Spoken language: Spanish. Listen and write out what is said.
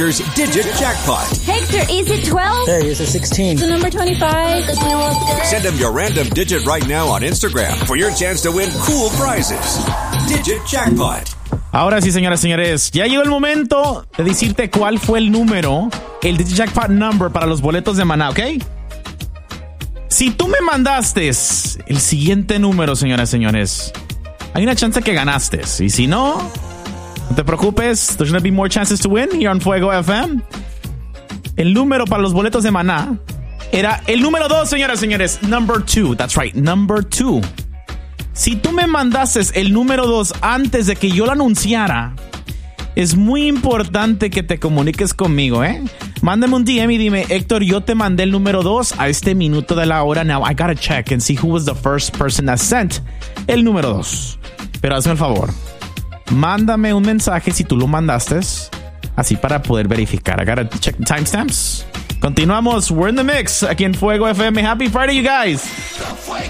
Digit Jackpot. Hector, is it 12? Hey, is it 16? The number 25? Send them your random digit right now on Instagram for your chance to win cool prizes. Digit Jackpot. Ahora sí, señoras y señores, ya llegó el momento de decirte cuál fue el número, el Digit Jackpot number para los boletos de Maná, ¿ok? Si tú me mandaste el siguiente número, señoras y señores, hay una chance que ganaste. Y si no te preocupes, there's gonna be more chances to win here on Fuego FM. El número para los boletos de Maná era el número 2, señoras y señores. Number 2, that's right, number 2. Si tú me mandaste el número 2 antes de que yo lo anunciara, es muy importante que te comuniques conmigo, ¿eh? Mándame un DM y dime, Héctor, yo te mandé el número 2 a este minuto de la hora. Now I gotta check and see who was the first person that sent el número 2. Pero hazme el favor, mándame un mensaje si tú lo mandaste, así para poder verificar. I gotta check the timestamps. Continuamos, we're in the mix aquí en Fuego FM. Happy Friday, you guys.